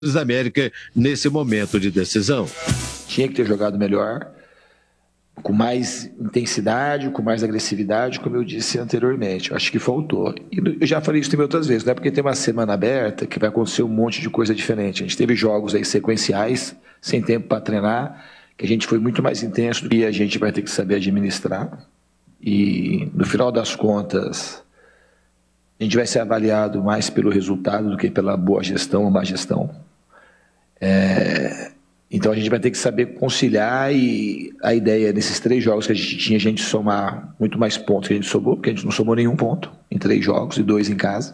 da América nesse momento de decisão. Tinha que ter jogado melhor, com mais intensidade, com mais agressividade, como eu disse anteriormente. Eu acho que faltou. E eu já falei isso também outras vezes, não é porque tem uma semana aberta que vai acontecer um monte de coisa diferente. A gente teve jogos aí sequenciais, sem tempo para treinar, que a gente foi muito mais intenso do que a gente vai ter que saber administrar. E, no final das contas, a gente vai ser avaliado mais pelo resultado do que pela boa gestão ou má gestão. Então a gente vai ter que saber conciliar, e a ideia nesses 3 jogos que a gente tinha, a gente somar muito mais pontos que a gente somou, porque a gente não somou nenhum ponto em 3 jogos e 2 em casa.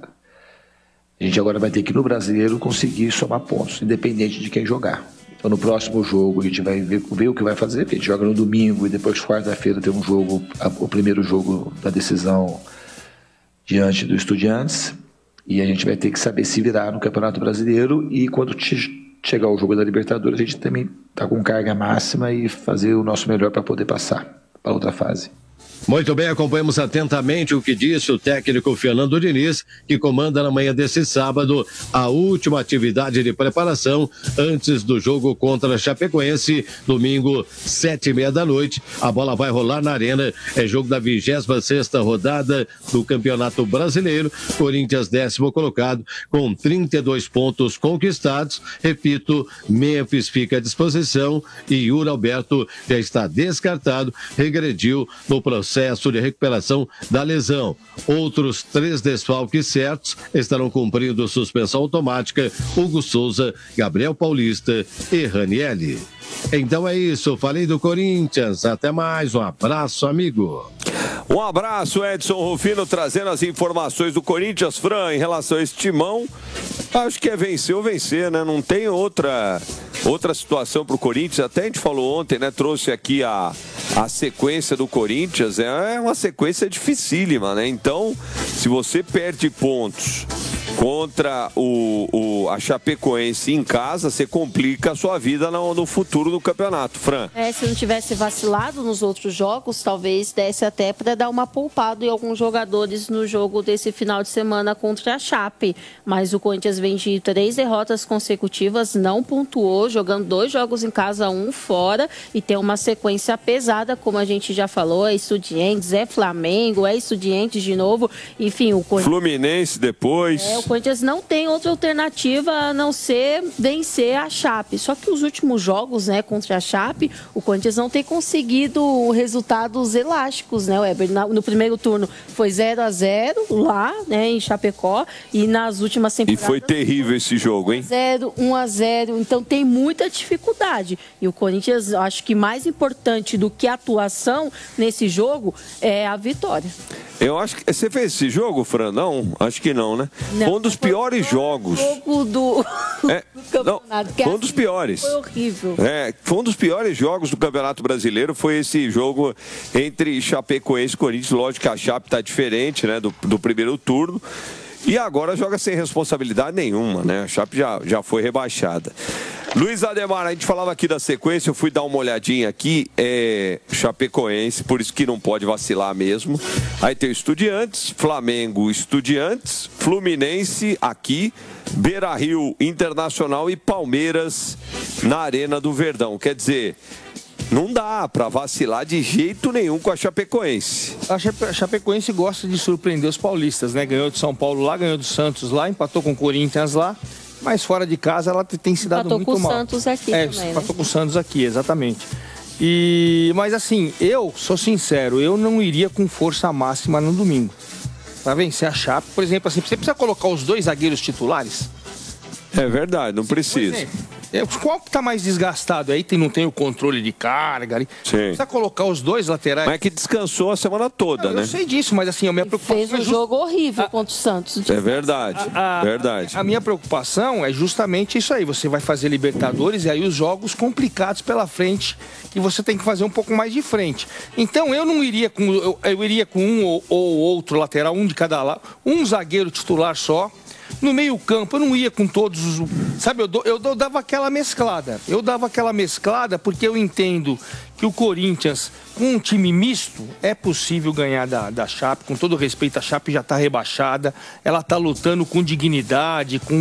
A gente agora vai ter que, no Brasileiro, conseguir somar pontos, independente de quem jogar. Então no próximo jogo a gente vai ver o que vai fazer, porque a gente joga no domingo e depois quarta-feira tem um jogo, o primeiro jogo da decisão diante do Estudiantes, e a gente vai ter que saber se virar no Campeonato Brasileiro, e quando chegar o jogo da Libertadores, a gente também está com carga máxima e fazer o nosso melhor para poder passar para outra fase. Muito bem, acompanhamos atentamente o que disse o técnico Fernando Diniz, que comanda na manhã desse sábado a última atividade de preparação antes do jogo contra a Chapecoense, domingo, 7h30 da noite. A bola vai rolar na Arena, é jogo da 26ª rodada do Campeonato Brasileiro. Corinthians 10º colocado com 32 pontos conquistados. Repito, Memphis fica à disposição e Yuri Alberto já está descartado, regrediu no processo de recuperação da lesão. Outros 3 desfalques certos estarão cumprindo suspensão automática: Hugo Souza, Gabriel Paulista e Ranielli. Então é isso, falei do Corinthians. Até mais, um abraço, amigo. Um abraço, Edson Rufino, trazendo as informações do Corinthians. Fran, em relação a este timão, acho que é vencer ou vencer, né? Não tem outra situação para o Corinthians. Até a gente falou ontem, né? Trouxe aqui a sequência do Corinthians. É uma sequência dificílima, né? Então, se você perde pontos contra a Chapecoense em casa, você complica a sua vida no futuro do campeonato, Fran. Se não tivesse vacilado nos outros jogos, talvez desse até para dar uma poupada em alguns jogadores no jogo desse final de semana contra a Chape. Mas o Corinthians vem de 3 derrotas consecutivas, não pontuou, jogando 2 jogos em casa, 1 fora, e tem uma sequência pesada, como a gente já falou, é Estudiantes, é Flamengo, é Estudiantes de novo, enfim, o Corinthians... Fluminense depois... O Corinthians não tem outra alternativa a não ser vencer a Chape. Só que os últimos jogos, né, contra a Chape, o Corinthians não tem conseguido resultados elásticos, né, Weber? No primeiro turno foi 0-0 lá, né, em Chapecó, e nas últimas temporadas... E foi terrível esse jogo, hein? 1-0, então tem muita dificuldade. E o Corinthians, acho que mais importante do que a atuação nesse jogo é a vitória. Eu acho que... Você fez esse jogo, Fran? Não, acho que não, né? Não. Um dos piores jogos. Jogo do campeonato. Foi um dos piores. Foi horrível. Foi um dos piores jogos do Campeonato Brasileiro. Foi esse jogo entre Chapecoense e Corinthians. Lógico que a Chape está diferente, né, do primeiro turno. E agora joga sem responsabilidade nenhuma, né? A Chape já foi rebaixada. Luiz Ademar, a gente falava aqui da sequência, eu fui dar uma olhadinha aqui, Chapecoense, por isso que não pode vacilar mesmo. Aí tem o Estudiantes, Flamengo, Estudiantes, Fluminense aqui, Beira-Rio, Internacional e Palmeiras na Arena do Verdão. Quer dizer... Não dá para vacilar de jeito nenhum com a Chapecoense. A Chapecoense gosta de surpreender os paulistas, né? Ganhou de São Paulo lá, ganhou do Santos lá, empatou com o Corinthians lá, mas fora de casa ela tem se dado muito mal. Empatou com o Santos aqui também, empatou com o Santos aqui, exatamente. Mas assim, eu sou sincero, eu não iria com força máxima no domingo. Para vencer a Chape, por exemplo, assim, você precisa colocar os 2 zagueiros titulares? É verdade, não precisa. Qual que tá mais desgastado? Aí não tem o controle de carga. Sim. Precisa colocar os 2 laterais. Mas é que descansou a semana toda, né? Eu sei disso, mas assim, a minha preocupação... Fez um jogo horrível contra o Santos. É verdade, verdade. A minha preocupação é justamente isso aí. Você vai fazer Libertadores e aí os jogos complicados pela frente, que você tem que fazer um pouco mais de frente. Então eu não iria com... Eu iria com um ou outro lateral, um de cada lado, um zagueiro titular só. No meio campo, eu não ia com todos os... Sabe, eu dava aquela mesclada. Eu dava aquela mesclada porque eu entendo que o Corinthians, com um time misto, é possível ganhar da Chape. Com todo respeito, a Chape já está rebaixada. Ela está lutando com dignidade, com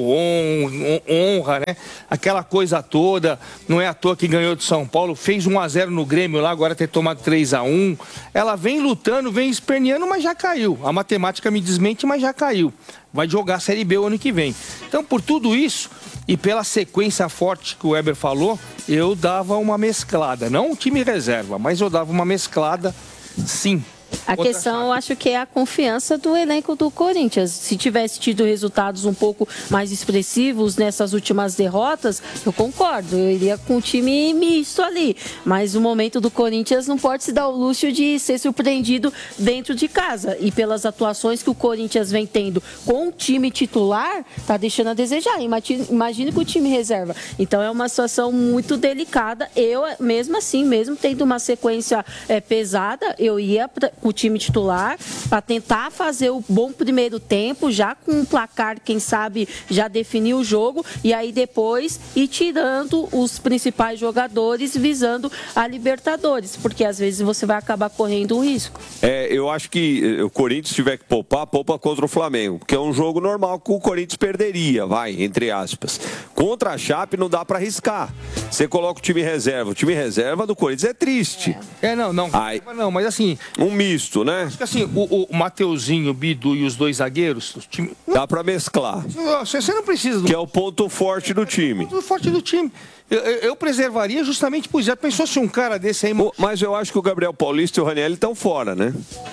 honra, né? Aquela coisa toda. Não é à toa que ganhou de São Paulo. Fez 1-0 no Grêmio lá, agora ter tomado 3-1. Ela vem lutando, vem esperneando, mas já caiu. A matemática me desmente, mas já caiu. Vai jogar a Série B o ano que vem. Então, por tudo isso, e pela sequência forte que o Weber falou, eu dava uma mesclada. Não um time reserva, mas eu dava uma mesclada, sim. A questão, eu acho que é a confiança do elenco do Corinthians. Se tivesse tido resultados um pouco mais expressivos nessas últimas derrotas, eu concordo, eu iria com um time misto ali. Mas o momento do Corinthians não pode se dar o luxo de ser surpreendido dentro de casa. E pelas atuações que o Corinthians vem tendo com o time titular, tá deixando a desejar. Imagine com o time reserva. Então é uma situação muito delicada. Eu, mesmo assim, mesmo tendo uma sequência pesada, eu ia com o time titular para tentar fazer o bom primeiro tempo, já com um placar, quem sabe, já definir o jogo, e aí depois ir tirando os principais jogadores visando a Libertadores, porque às vezes você vai acabar correndo um risco. Eu acho que o Corinthians tiver que poupar, poupa contra o Flamengo, porque é um jogo normal que o Corinthians perderia, entre aspas. Contra a Chape não dá para arriscar. Você coloca o time reserva do Corinthians é triste. Não, mas assim... Um misto, né? Acho que assim, o Mateuzinho, o Bidu e os dois zagueiros... Dá pra mesclar. Você não precisa... Que é o ponto forte do time. O ponto forte do time. Eu preservaria justamente por isso. Já pensou se um cara desse aí... Mas eu acho que o Gabriel Paulista e o Ranieri estão fora, né?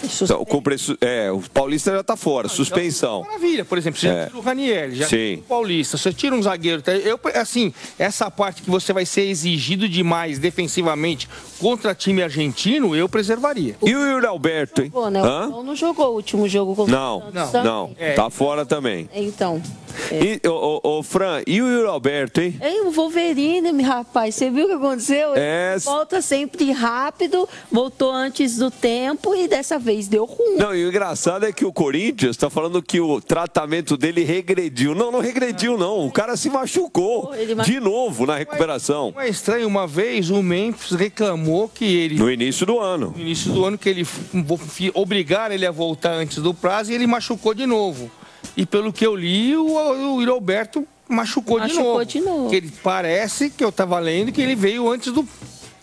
O Paulista já tá fora, suspensão. Maravilha, por exemplo, você já tira o Ranieri, já tira o Paulista, você tira um zagueiro. Assim, essa parte que você vai ser exigido demais defensivamente contra time argentino, eu preservaria. E o Yuri Alberto, hein? Jogou, né? O não jogou o último jogo contra o Santos. Não. Tá fora também. Então... Fran, e o Yuri Alberto, hein? O Wolverine, rapaz, você viu o que aconteceu? Ele volta sempre rápido, voltou antes do tempo e dessa vez deu ruim. Não, e o engraçado é que o Corinthians tá falando que o tratamento dele regrediu. Não regrediu, não. O cara se machucou de novo na recuperação. Não é estranho, uma vez o Memphis reclamou que ele... No início do ano. Que ele obrigaram ele a voltar antes do prazo e ele machucou de novo. E pelo que eu li, o Yuri Alberto machucou de novo. Que ele parece que eu estava lendo que ele veio antes do...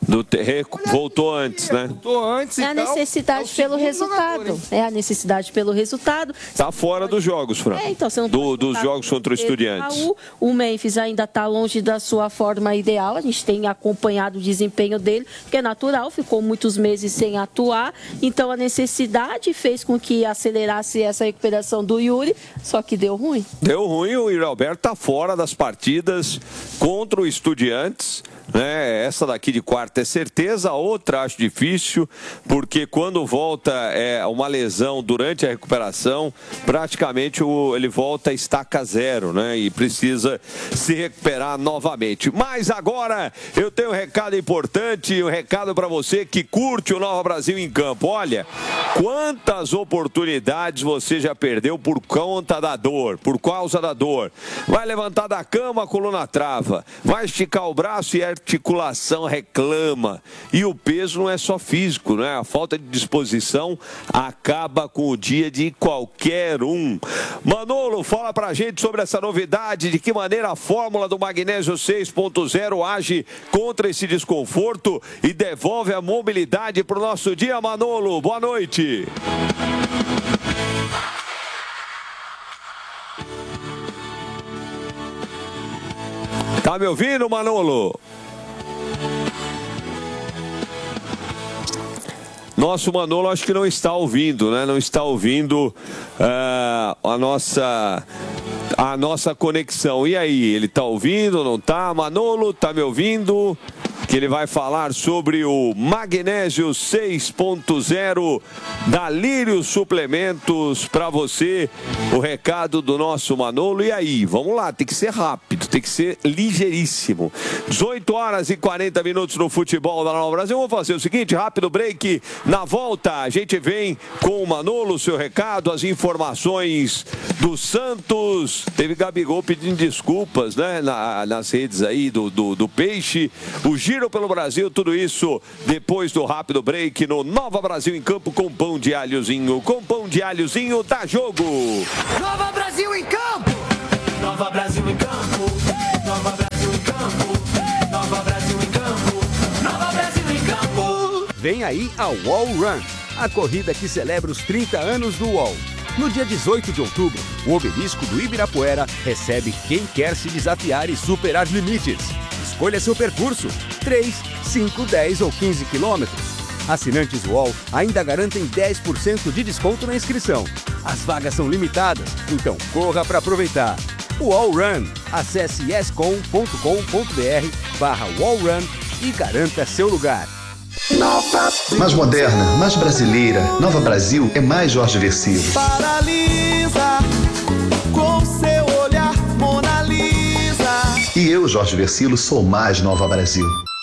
Voltou antes, né? Voltou antes a necessidade pelo resultado. É a necessidade pelo resultado. Tá fora dos jogos, Fran. Então você não dos jogos contra o Estudiantes. O Memphis ainda está longe da sua forma ideal. A gente tem acompanhado o desempenho dele, que é natural, ficou muitos meses sem atuar. Então a necessidade fez com que acelerasse essa recuperação do Yuri, só que deu ruim. Deu ruim, o Yuri Alberto tá fora das partidas contra o Estudiantes. Essa daqui de quarta é certeza, a outra acho difícil, porque quando volta uma lesão durante a recuperação, praticamente ele volta a estaca zero, e precisa se recuperar novamente. Mas agora eu tenho um recado importante, um recado para você que curte o Nova Brasil em Campo. Olha, quantas oportunidades você já perdeu por conta da dor, por causa da dor. Vai levantar da cama, a coluna trava, vai esticar o braço e articulação reclama. E o peso não é só físico, A falta de disposição acaba com o dia de qualquer um. Manolo, fala pra gente sobre essa novidade, de que maneira a fórmula do Magnésio 6.0 age contra esse desconforto e devolve a mobilidade pro nosso dia, Manolo. Boa noite. Tá me ouvindo, Manolo? Nosso Manolo acho que não está ouvindo, Não está ouvindo a nossa conexão. E aí, ele está ouvindo ou não está? Manolo, tá me ouvindo? que ele vai falar sobre o Magnésio 6.0 da Lírio Suplementos para você. O recado do nosso Manolo. E aí, vamos lá, tem que ser rápido, tem que ser ligeiríssimo. 18 horas e 40 minutos no futebol da Nova Brasil. Vamos fazer o seguinte, rápido break. Na volta, a gente vem com o Manolo, seu recado, as informações do Santos. Teve Gabigol pedindo desculpas, né, nas redes aí do Peixe. O giro pelo Brasil, tudo isso depois do rápido break no Nova Brasil em Campo com pão de alhozinho. Com pão de alhozinho, dá jogo! Nova Brasil em campo! Nova Brasil em campo! Nova Brasil em campo! Nova Brasil em campo! Nova Brasil em campo! Vem aí a Wall Run, a corrida que celebra os 30 anos do UOL. No dia 18 de outubro, o obelisco do Ibirapuera recebe quem quer se desafiar e superar limites. Escolha seu percurso, 3, 5, 10 ou 15 quilômetros. Assinantes UOL ainda garantem 10% de desconto na inscrição. As vagas são limitadas, então corra para aproveitar. UOL Run. Acesse escom.com.br/wallrun e garanta seu lugar. Mais moderna, mais brasileira. Nova Brasil é mais Jorge Versilo. Paralisa com seu olhar, Mona Lisa. E eu, Jorge Versilo, sou mais Nova Brasil.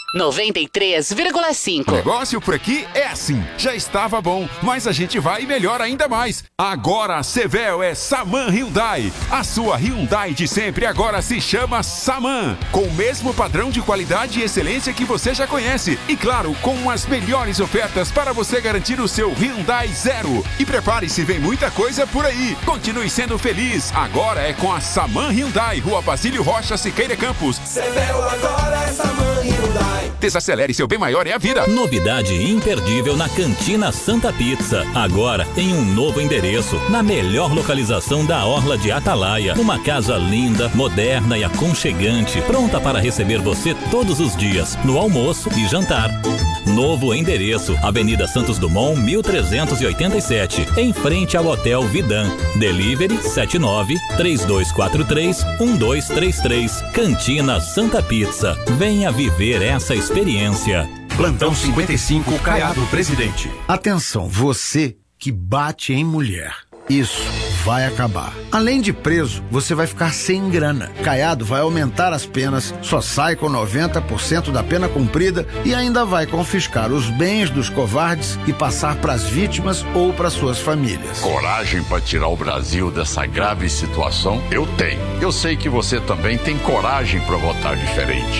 93,5. O negócio por aqui é assim. Já estava bom, mas a gente vai e melhora ainda mais. Agora a Sevel é Saman Hyundai. A sua Hyundai de sempre agora se chama Saman. Com o mesmo padrão de qualidade e excelência que você já conhece. E claro, com as melhores ofertas para você garantir o seu Hyundai Zero. E prepare-se, vem muita coisa por aí. Continue sendo feliz. Agora é com a Saman Hyundai. Rua Basílio Rocha, Siqueira Campos. Sevel agora é Saman Hyundai. Desacelere, seu bem maior é a vida. Novidade imperdível na Cantina Santa Pizza. Agora em um novo endereço, na melhor localização da Orla de Atalaia. Uma casa linda, moderna e aconchegante, pronta para receber você todos os dias, no almoço e jantar. Novo endereço, Avenida Santos Dumont, 1387, em frente ao Hotel Vidan. Delivery 79-3243-1233. Cantina Santa Pizza. Venha viver essa experiência. Plantão 55, Caiado Presidente. Atenção, você que bate em mulher. Isso vai acabar. Além de preso, você vai ficar sem grana. Caiado vai aumentar as penas, só sai com 90% da pena cumprida e ainda vai confiscar os bens dos covardes e passar para as vítimas ou para suas famílias. Coragem para tirar o Brasil dessa grave situação? Eu tenho. Eu sei que você também tem coragem para votar diferente.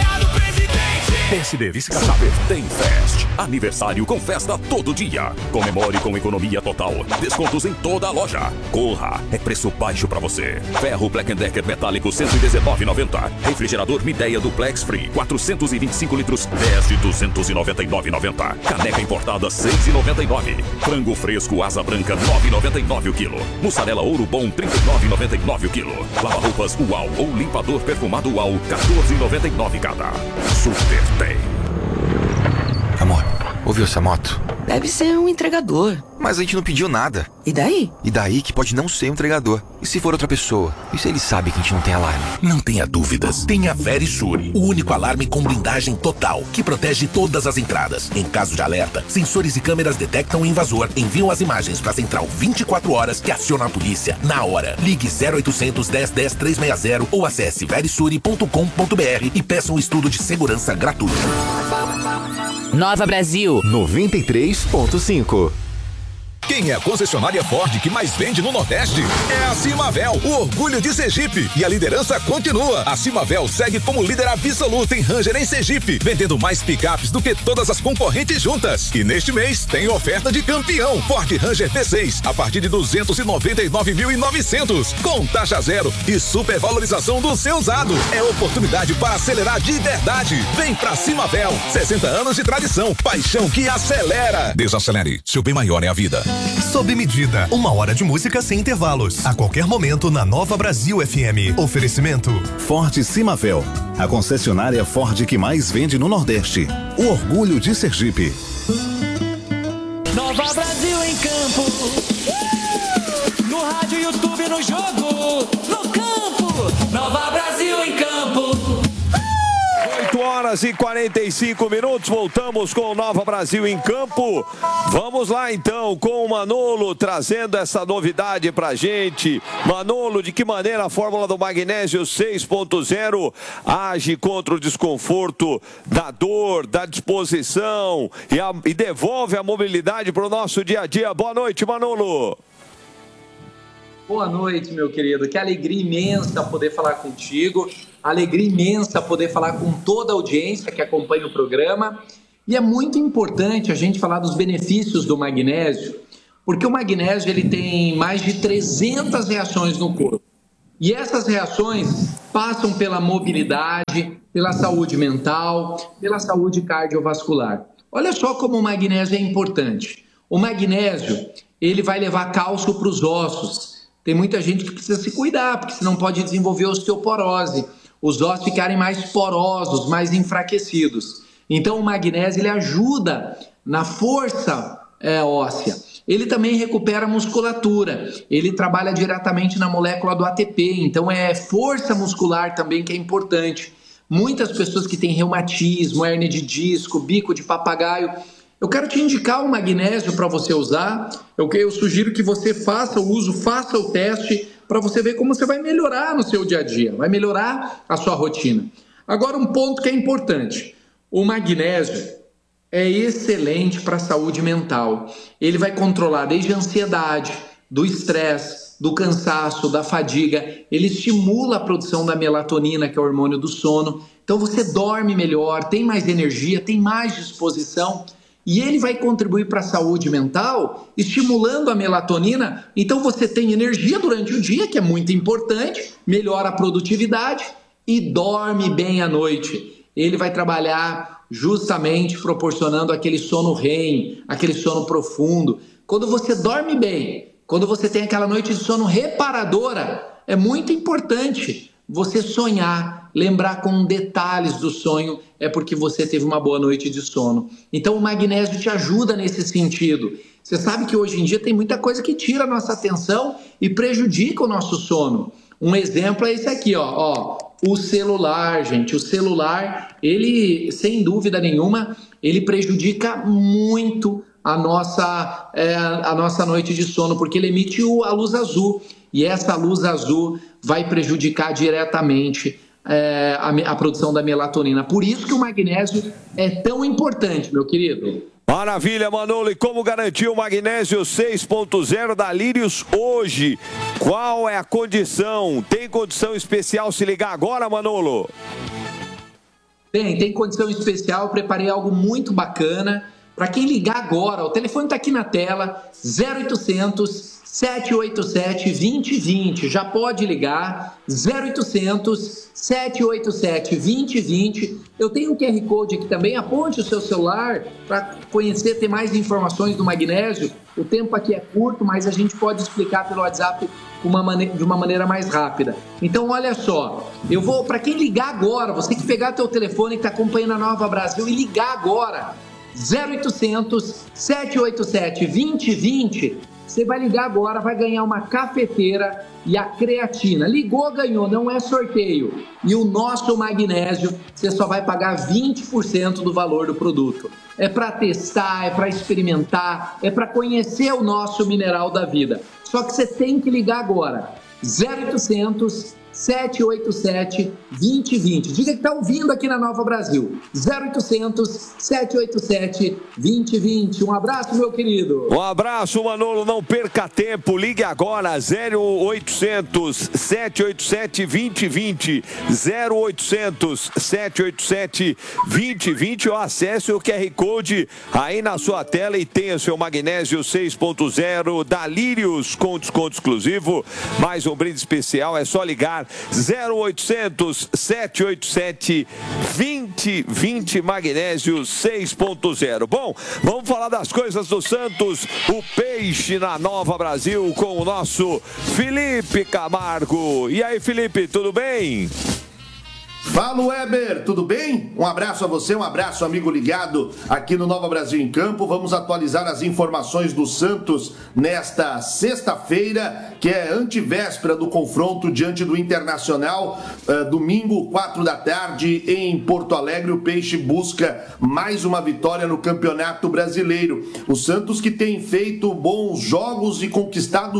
PSD Viscachapper tem Fest. Aniversário com festa todo dia. Comemore com economia total. Descontos em toda a loja. Corra, é preço baixo pra você. Ferro Black & Decker metálico 119,90. Refrigerador Midea Duplex Free 425 litros 10 de 299,90. Caneca importada 6,99. Frango fresco asa branca 9,99 o quilo. Mussarela Ouro Bom 39,99 o quilo. Lava-roupas UAU ou limpador perfumado UAU 14,99 cada. Super tem. Amor, ouviu essa moto? Deve ser um entregador. Mas a gente não pediu nada. E daí? E daí que pode não ser um entregador. E se for outra pessoa? E se ele sabe que a gente não tem alarme? Não tenha dúvidas. Tenha a Verisure, o único alarme com blindagem total, que protege todas as entradas. Em caso de alerta, sensores e câmeras detectam o invasor, enviam as imagens para a central 24 horas que aciona a polícia na hora. Ligue 0800 10 10 360 ou acesse verisure.com.br e peça um estudo de segurança gratuito. Nova Brasil 93,5. Quem é a concessionária Ford que mais vende no Nordeste? É a Cimavel, o orgulho de Sergipe. E a liderança continua. A Cimavel segue como líder absoluta em Ranger em Sergipe, vendendo mais picapes do que todas as concorrentes juntas. E neste mês tem oferta de campeão. Ford Ranger P6 a partir de 299.900, com taxa zero e supervalorização do seu usado. É oportunidade para acelerar de verdade. Vem pra Cimavel, 60 anos de tradição, paixão que acelera. Desacelere, seu bem maior é a vida. Sob medida, 1 hora de música sem intervalos. A qualquer momento na Nova Brasil FM. Oferecimento Ford Cimavel, a concessionária Ford que mais vende no Nordeste. O orgulho de Sergipe. Nova Brasil em campo. No rádio, YouTube, no jogo. No campo. Nova Brasil em campo. 8 horas e 45 minutos, voltamos com o Nova Brasil em Campo. Vamos lá então com o Manolo trazendo essa novidade pra gente. Manolo, de que maneira a fórmula do magnésio 6.0 age contra o desconforto da dor, da disposição e devolve a mobilidade para o nosso dia a dia. Boa noite, Manolo. Boa noite, meu querido. Que alegria imensa poder falar contigo. Alegria imensa poder falar com toda a audiência que acompanha o programa. E é muito importante a gente falar dos benefícios do magnésio, porque o magnésio ele tem mais de 300 reações no corpo. E essas reações passam pela mobilidade, pela saúde mental, pela saúde cardiovascular. Olha só como o magnésio é importante. O magnésio, ele vai levar cálcio para os ossos. Tem muita gente que precisa se cuidar, porque senão pode desenvolver osteoporose, os ossos ficarem mais porosos, mais enfraquecidos. Então o magnésio ele ajuda na força óssea. Ele também recupera a musculatura, ele trabalha diretamente na molécula do ATP, então é força muscular também que é importante. Muitas pessoas que têm reumatismo, hérnia de disco, bico de papagaio, eu quero te indicar o magnésio para você usar. Eu sugiro que você faça o uso, faça o teste para você ver como você vai melhorar no seu dia a dia, vai melhorar a sua rotina. Agora um ponto que é importante, o magnésio é excelente para a saúde mental. Ele vai controlar desde a ansiedade, do estresse, do cansaço, da fadiga. Ele estimula a produção da melatonina, que é o hormônio do sono. Então você dorme melhor, tem mais energia, tem mais disposição. E ele vai contribuir para a saúde mental, estimulando a melatonina. Então você tem energia durante o dia, que é muito importante, melhora a produtividade e dorme bem à noite. Ele vai trabalhar justamente proporcionando aquele sono REM, aquele sono profundo. Quando você dorme bem, quando você tem aquela noite de sono reparadora, é muito importante você sonhar, lembrar com detalhes do sonho, é porque você teve uma boa noite de sono. Então o magnésio te ajuda nesse sentido. Você sabe que hoje em dia tem muita coisa que tira a nossa atenção e prejudica o nosso sono. Um exemplo é esse aqui, ó, o celular, gente. O celular, ele, sem dúvida nenhuma, ele prejudica muito a nossa noite de sono, porque ele emite a luz azul. E essa luz azul vai prejudicar diretamente a produção da melatonina. Por isso que o magnésio é tão importante, meu querido. Maravilha, Manolo. E como garantir o magnésio 6.0 da Lírios hoje? Qual é a condição? Tem condição especial se ligar agora, Manolo? Tem condição especial. Preparei algo muito bacana. Para quem ligar agora, o telefone está aqui na tela, 0800 787 2020. Já pode ligar, 0800 787 2020. Eu tenho um QR Code aqui também, aponte o seu celular para conhecer, ter mais informações do magnésio. O tempo aqui é curto, mas a gente pode explicar pelo WhatsApp de uma maneira mais rápida. Então, olha só, eu vou, para quem ligar agora, você tem que pegar teu telefone que está acompanhando a Nova Brasil e ligar agora, 0800 787 2020. Você vai ligar agora, vai ganhar uma cafeteira e a creatina. Ligou, ganhou, não é sorteio. E o nosso magnésio, você só vai pagar 20% do valor do produto. É para testar, é para experimentar, é para conhecer o nosso mineral da vida. Só que você tem que ligar agora. 0800 787 2020. Diga que está ouvindo aqui na Nova Brasil. 0800 787 2020. Um abraço, meu querido. Um abraço, Manolo. Não perca tempo. Ligue agora. 0800 787 2020. 0800 787 2020. Ou acesse o QR Code aí na sua tela e tenha seu magnésio 6.0 da Lírios com desconto exclusivo. Mais um brinde especial. É só ligar. 0800 787 2020 magnésio 6.0. Bom, vamos falar das coisas do Santos, o peixe na Nova Brasil com o nosso Felipe Camargo. E aí, Felipe, tudo bem? Fala, Weber, tudo bem? Um abraço a você, um abraço, amigo ligado aqui no Nova Brasil em Campo. Vamos atualizar as informações do Santos nesta sexta-feira, que é antivéspera do confronto diante do Internacional. Domingo, 4 da tarde, em Porto Alegre, o Peixe busca mais uma vitória no Campeonato Brasileiro. O Santos que tem feito bons jogos e conquistado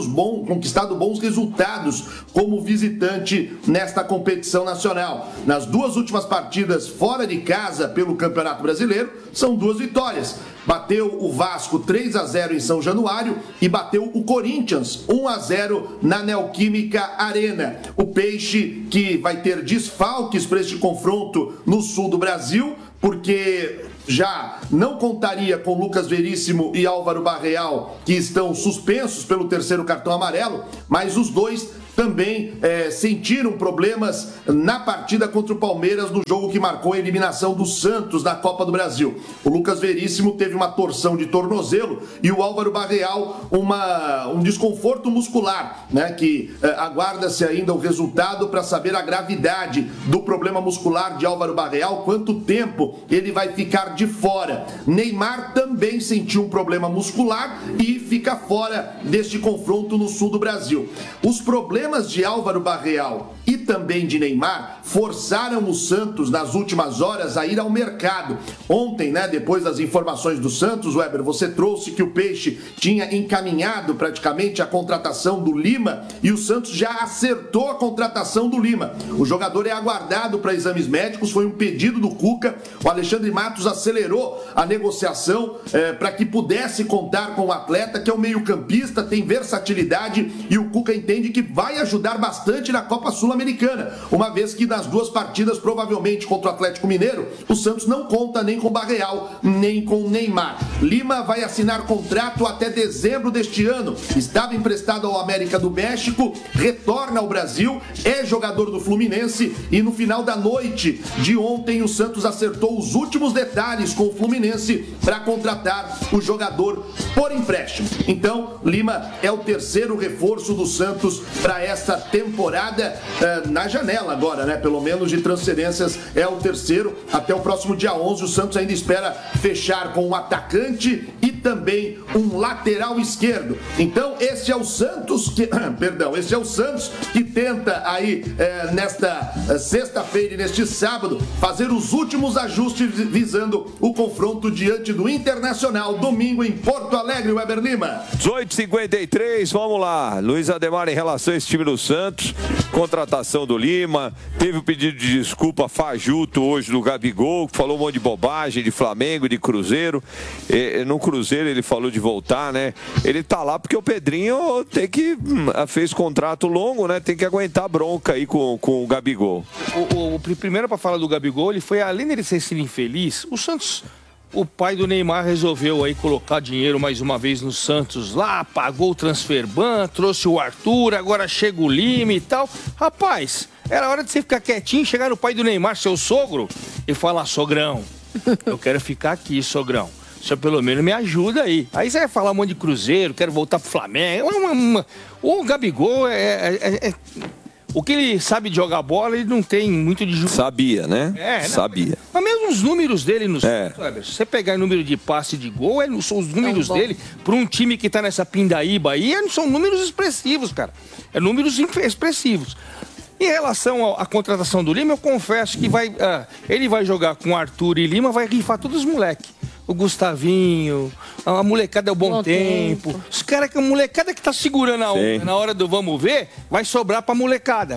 bons resultados como visitante nesta competição nacional. Nas duas últimas partidas fora de casa pelo Campeonato Brasileiro, são 2 vitórias. Bateu o Vasco 3-0 em São Januário e bateu o Corinthians 1-0 na Neoquímica Arena. O Peixe que vai ter desfalques para este confronto no sul do Brasil, porque já não contaria com Lucas Veríssimo e Álvaro Barreal, que estão suspensos pelo 3º cartão amarelo, mas os dois também sentiram problemas na partida contra o Palmeiras, no jogo que marcou a eliminação do Santos na Copa do Brasil. O Lucas Veríssimo teve uma torção de tornozelo e o Álvaro Barreal um desconforto muscular, né, que aguarda-se ainda o resultado para saber a gravidade do problema muscular de Álvaro Barreal, quanto tempo ele vai ficar de fora. Neymar também sentiu um problema muscular e fica fora deste confronto no sul do Brasil. Os problemas de Álvaro Barreal e também de Neymar forçaram o Santos nas últimas horas a ir ao mercado. Ontem, né, depois das informações do Santos, Weber, você trouxe que o Peixe tinha encaminhado praticamente a contratação do Lima e o Santos já acertou a contratação do Lima. O jogador é aguardado para exames médicos, foi um pedido do Cuca. O Alexandre Matos acelerou a negociação para que pudesse contar com o atleta, que é um meio-campista, tem versatilidade e o Cuca entende que vai ajudar bastante na Copa Sul-Americana, uma vez que nas 2 partidas, provavelmente contra o Atlético Mineiro, o Santos não conta nem com Barreal, nem com Neymar. Lima vai assinar contrato até dezembro deste ano, estava emprestado ao América do México, retorna ao Brasil, é jogador do Fluminense e no final da noite de ontem o Santos acertou os últimos detalhes com o Fluminense para contratar o jogador por empréstimo. Então, Lima é o 3º reforço do Santos para esta temporada, na janela agora, né? Pelo menos de transferências é o 3º. Até o próximo dia 11 o Santos ainda espera fechar com um atacante e também um lateral esquerdo. Então esse é o Santos que, esse é o Santos que tenta aí nesta sexta-feira e neste sábado fazer os últimos ajustes visando o confronto diante do Internacional, domingo em Porto Alegre, Weber Lima. 18h53, vamos lá. Luiz Ademar, em relação a esse time do Santos, contratação do Lima, teve o pedido de desculpa fajuto hoje do Gabigol, que falou um monte de bobagem de Flamengo, de Cruzeiro. No Cruzeiro ele falou de voltar, né? Ele tá lá porque o Pedrinho fez contrato longo, né? Tem que aguentar bronca aí com o Gabigol. Primeiro, para falar do Gabigol, ele foi, além de ele ser infeliz, o Santos... O pai do Neymar resolveu aí colocar dinheiro mais uma vez no Santos lá, pagou o transferban, trouxe o Arthur, agora chega o Lima e tal. Rapaz, era hora de você ficar quietinho, chegar no pai do Neymar, seu sogro, e falar: sogrão, eu quero ficar aqui, sogrão. O senhor pelo menos me ajuda aí. Aí você vai falar um monte de Cruzeiro, quero voltar pro Flamengo. O Gabigol o que ele sabe de jogar bola, ele não tem muito de... Sabia, né? Sabia. Mas mesmo os números dele no Santos, se você pegar o número de passe de gol, são os números dele, para um time que tá nessa pindaíba aí, são números expressivos, cara. É números expressivos. Em relação à contratação do Lima, eu confesso que ele vai jogar com Arthur e Lima, vai rifar todos os moleques. O Gustavinho, a molecada é o bom tempo. Os caras que a molecada que tá segurando a onda na hora do vamos ver, vai sobrar pra molecada.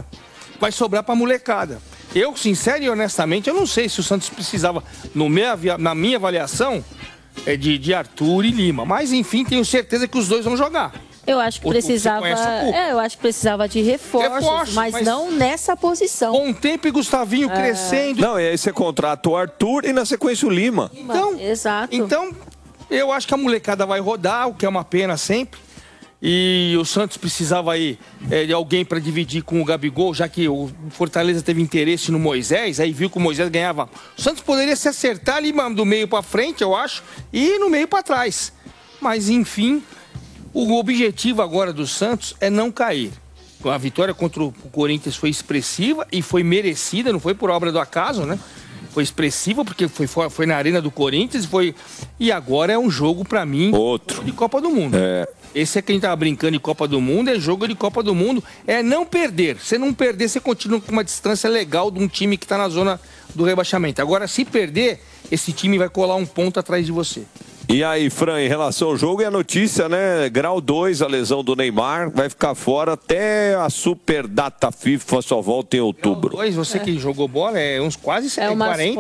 Eu, sincero e honestamente, eu não sei se o Santos precisava, na minha avaliação, de Arthur e Lima. Mas, enfim, tenho certeza que os dois vão jogar. Eu acho que precisava de reforços, mas não nessa posição. Bom tempo e Gustavinho crescendo. Não, e aí você contrata o Arthur e na sequência o Lima. Exato. Então, eu acho que a molecada vai rodar, o que é uma pena sempre. E o Santos precisava aí de alguém para dividir com o Gabigol, já que o Fortaleza teve interesse no Moisés, aí viu que o Moisés ganhava. O Santos poderia se acertar ali do meio para frente, eu acho, e no meio para trás. Mas, enfim... O objetivo agora do Santos é não cair. A vitória contra o Corinthians foi expressiva e foi merecida, não foi por obra do acaso, né? Foi expressiva porque foi na Arena do Corinthians e agora é um jogo, pra mim, outro de Copa do Mundo. Esse é quem tava brincando de Copa do Mundo, é jogo de Copa do Mundo, é não perder. Se não perder, você continua com uma distância legal de um time que tá na zona do rebaixamento. Agora, se perder, esse time vai colar um ponto atrás de você. E aí, Fran, em relação ao jogo, e a notícia, né? Grau 2, a lesão do Neymar, vai ficar fora até a super data FIFA, só volta em outubro. Grau 2, você que jogou bola, é uns quase 40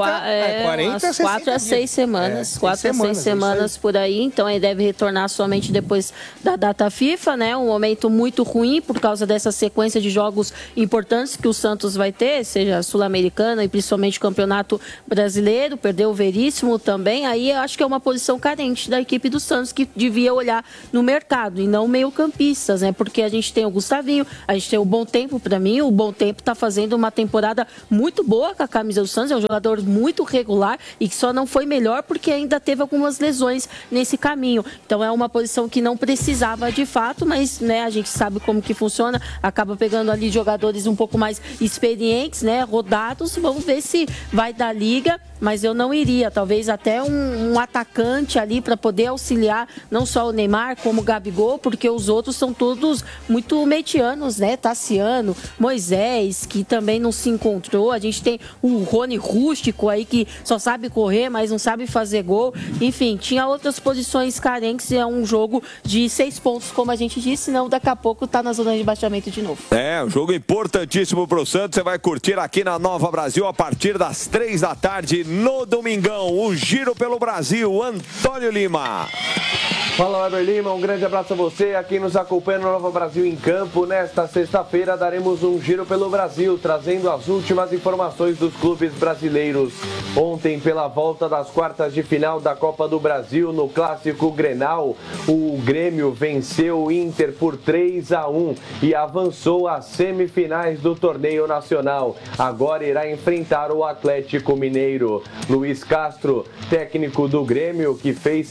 umas 4 a 6 semanas. 4 a 6 semanas por aí, então ele deve retornar somente depois da data FIFA, né? Um momento muito ruim por causa dessa sequência de jogos importantes que o Santos vai ter, seja Sul-Americana e principalmente o Campeonato Brasileiro, perdeu o Veríssimo também, aí eu acho que é uma posição carente da equipe do Santos, que devia olhar no mercado e não meio-campistas, né? Porque a gente tem o Gustavinho, a gente tem o Bom Tempo, para mim, o Bom Tempo tá fazendo uma temporada muito boa com a camisa do Santos, é um jogador muito regular e que só não foi melhor porque ainda teve algumas lesões nesse caminho. Então é uma posição que não precisava de fato, mas, né, a gente sabe como que funciona, acaba pegando ali jogadores um pouco mais experientes, né, rodados, vamos ver se vai dar liga, mas eu não iria, talvez até um atacante ali para poder auxiliar não só o Neymar como o Gabigol, porque os outros são todos muito medianos, né? Tassiano, Moisés, que também não se encontrou, a gente tem o Rony Rústico aí que só sabe correr, mas não sabe fazer gol, enfim, tinha outras posições carentes e é um jogo de 6 pontos, como a gente disse, senão daqui a pouco tá na zona de rebaixamento de novo. É, um jogo importantíssimo pro Santos, você vai curtir aqui na Nova Brasil a partir das 3 da tarde no domingão, o Giro pelo Brasil, Antônio Lima. Fala, Weber Lima, um grande abraço a você, a quem nos acompanha no Nova Brasil em Campo. Nesta sexta-feira daremos um giro pelo Brasil, trazendo as últimas informações dos clubes brasileiros. Ontem, pela volta das quartas de final da Copa do Brasil, no Clássico Grenal, o Grêmio venceu o Inter por 3-1 e avançou às semifinais do torneio nacional. Agora irá enfrentar o Atlético Mineiro. Luiz Castro, técnico do Grêmio, que fez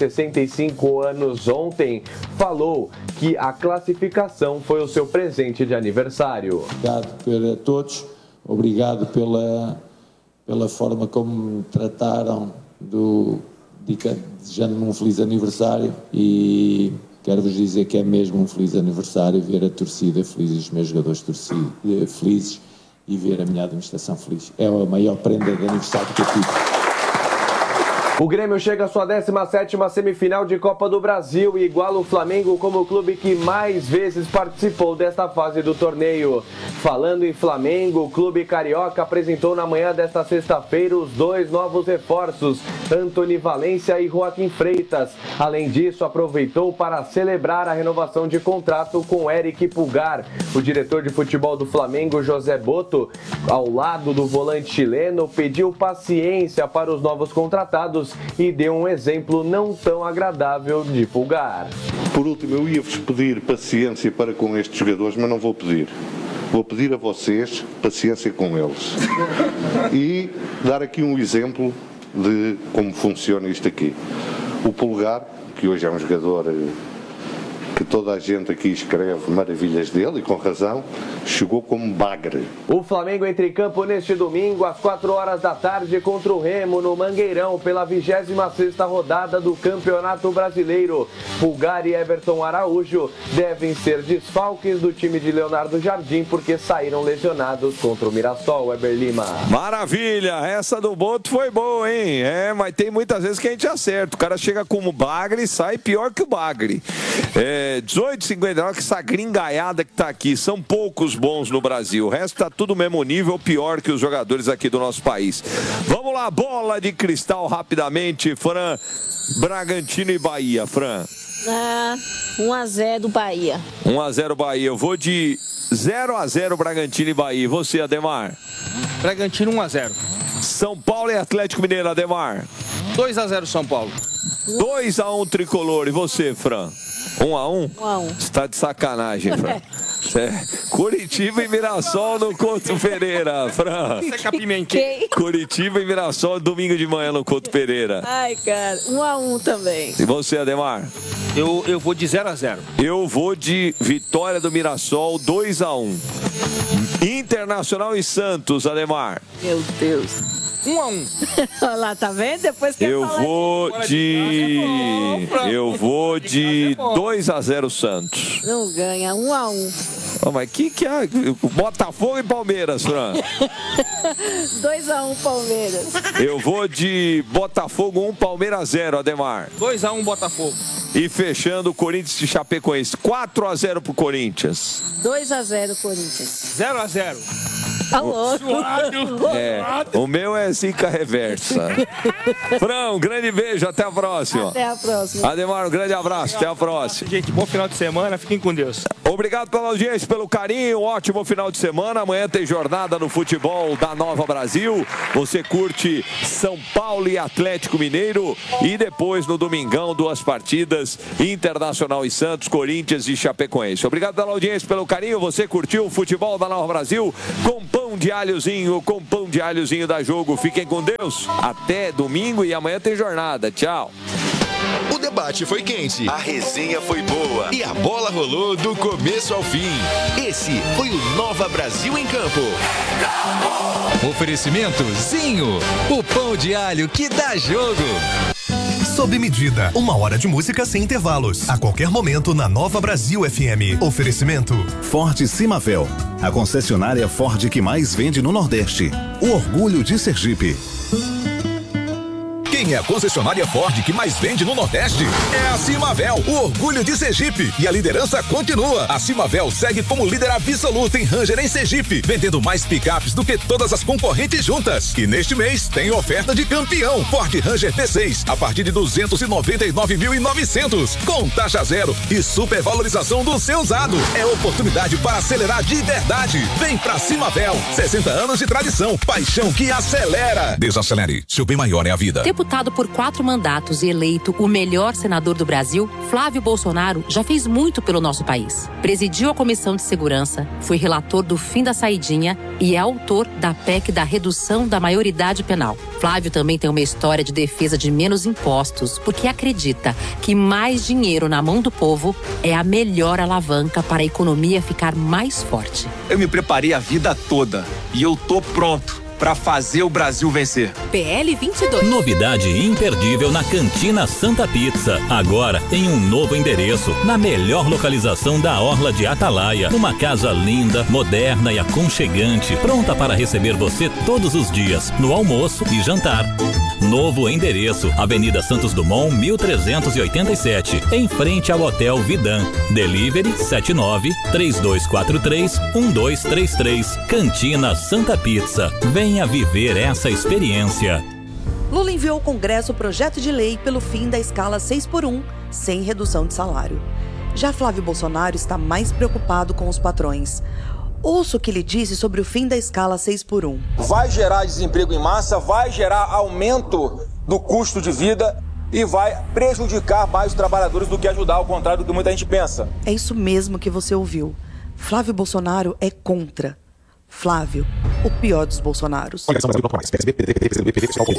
65 anos ontem, falou que a classificação foi o seu presente de aniversário. Obrigado a todos, obrigado pela forma como me trataram, desejando-me um feliz aniversário, e quero-vos dizer que é mesmo um feliz aniversário ver a torcida feliz, os meus jogadores felizes e ver a minha administração feliz. É a maior prenda de aniversário que eu tive. O Grêmio chega à sua 17ª semifinal de Copa do Brasil e iguala o Flamengo como o clube que mais vezes participou desta fase do torneio. Falando em Flamengo, o clube carioca apresentou na manhã desta sexta-feira os 2 novos reforços, Antony Valência e Joaquim Freitas. Além disso, aproveitou para celebrar a renovação de contrato com Eric Pulgar. O diretor de futebol do Flamengo, José Boto, ao lado do volante chileno, pediu paciência para os novos contratados e deu um exemplo não tão agradável de Pulgar. Por último, eu ia-vos pedir paciência para com estes jogadores, mas não vou pedir. Vou pedir a vocês paciência com eles. E dar aqui um exemplo de como funciona isto aqui. O Pulgar, que hoje é um jogador que toda a gente aqui escreve maravilhas dele, e com razão, chegou como bagre. O Flamengo entra em campo neste domingo, às 4 horas da tarde, contra o Remo, no Mangueirão, pela 26ª rodada do Campeonato Brasileiro. Pulgar e Everton Araújo devem ser desfalques do time de Leonardo Jardim, porque saíram lesionados contra o Mirassol. Weber Lima. Maravilha, essa do Boto foi boa, hein? É, mas tem muitas vezes que a gente acerta. O cara chega como bagre e sai pior que o bagre. 18,59, que essa gringaiada que tá aqui, são poucos bons no Brasil, o resto tá tudo mesmo nível, pior que os jogadores aqui do nosso país. Vamos lá, bola de cristal rapidamente, Fran. Bragantino e Bahia, Fran. 1-0 Bahia. 1-0 Bahia, eu vou de 0-0 Bragantino e Bahia. E você, Ademar? Bragantino 1-0. São Paulo e Atlético Mineiro, Ademar? 2-0 São Paulo. 2-1 Tricolor. E você, Fran? 1-1? 1-1. Você tá de sacanagem, Fran. Curitiba e Mirassol no Couto Pereira, Fran. Curitiba e Mirassol domingo de manhã no Couto Pereira. Ai, cara, 1-1 também. E você, Ademar? Eu vou de 0-0. Eu vou de vitória do Mirassol, 2-1. Internacional e Santos, Ademar. Meu Deus. 1-1. Olha lá, tá vendo? Depois que Eu vou de 2-0 Santos. Não ganha, 1-1. Oh, mas que é? Botafogo e Palmeiras, Fran. 2-1 Palmeiras. Eu vou de Botafogo 1, Palmeiras 0, Ademar. 2-1 Botafogo. E fechando, Corinthians e Chapecoense, 4-0 pro Corinthians. 2-0 Corinthians. 0-0. Tá louco. O meu é zica reversa. Fran, um grande beijo, até a próxima. Até a próxima. Ademar, um grande abraço, até a próxima. Gente, bom final de semana, fiquem com Deus. Obrigado pela audiência, pelo carinho, ótimo final de semana. Amanhã tem jornada no futebol da Nova Brasil. Você curte São Paulo e Atlético Mineiro. E depois, no domingão, 2 partidas, Internacional e Santos, Corinthians e Chapecoense. Obrigado pela audiência, pelo carinho. Você curtiu o futebol da Nova Brasil com pão de alhozinho da Jogo. Fiquem com Deus. Até domingo e amanhã tem jornada. Tchau. O debate foi quente, a resenha foi boa e a bola rolou do começo ao fim. Esse foi o Nova Brasil em Campo. Oferecimento Zinho, o pão de alho que dá jogo. Sob medida, 1 hora de música sem intervalos. A qualquer momento na Nova Brasil FM. Oferecimento Ford Simavel, a concessionária Ford que mais vende no Nordeste. O orgulho de Sergipe. Quem é a concessionária Ford que mais vende no Nordeste? É a Simavel, o orgulho de Sergipe. E a liderança continua. A Simavel segue como líder absoluta em Ranger em Sergipe, vendendo mais picapes do que todas as concorrentes juntas. E neste mês tem oferta de campeão. Ford Ranger P6 a partir de 299.900, com taxa zero e supervalorização do seu usado. É oportunidade para acelerar de verdade. Vem pra Simavel, 60 anos de tradição, paixão que acelera. Desacelere, seu bem maior é a vida. Deputado por 4 mandatos e eleito o melhor senador do Brasil, Flávio Bolsonaro já fez muito pelo nosso país. Presidiu a Comissão de Segurança, foi relator do fim da saidinha e é autor da PEC da redução da maioridade penal. Flávio também tem uma história de defesa de menos impostos, porque acredita que mais dinheiro na mão do povo é a melhor alavanca para a economia ficar mais forte. Eu me preparei a vida toda e eu tô pronto para fazer o Brasil vencer. PL 22. Novidade imperdível na Cantina Santa Pizza. Agora em um novo endereço, na melhor localização da Orla de Atalaia. Uma casa linda, moderna e aconchegante, pronta para receber você todos os dias, no almoço e jantar. Novo endereço, Avenida Santos Dumont, 1387, em frente ao Hotel Vidan. Delivery 79-3243-1233. Cantina Santa Pizza. Venha viver essa experiência. Lula enviou ao Congresso o projeto de lei pelo fim da escala 6x1, sem redução de salário. Já Flávio Bolsonaro está mais preocupado com os patrões. Ouça o que ele disse sobre o fim da escala 6x1. Vai gerar desemprego em massa, vai gerar aumento do custo de vida e vai prejudicar mais os trabalhadores do que ajudar, ao contrário do que muita gente pensa. É isso mesmo que você ouviu. Flávio Bolsonaro é contra. Flávio, o pior dos Bolsonaros.